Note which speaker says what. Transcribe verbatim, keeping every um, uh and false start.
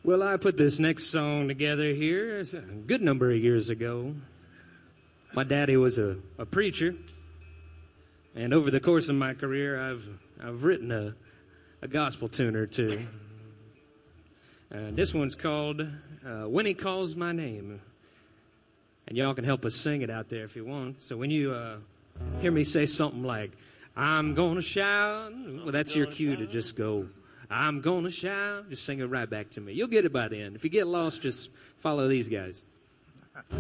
Speaker 1: Well, I put this next song together here a good number of years ago. My daddy was a, a preacher, and over the course of my career, I've I've written a, a gospel tune or two. Uh, this one's called uh, When He Calls My Name. And y'all can help us sing it out there if you want. So when you uh, hear me say something like, I'm gonna shout, well, that's your cue to just go, I'm gonna shout. Just sing it right back to me. You'll get it by the end. If you get lost, just follow these guys.